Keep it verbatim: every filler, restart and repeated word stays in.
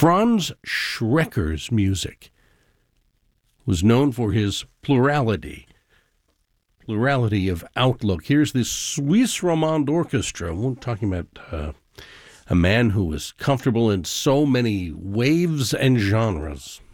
Franz Schrecker's music was known for his plurality, plurality of outlook. Here's this Suisse Romande Orchestra. We're talking about uh, a man who was comfortable in so many waves and genres.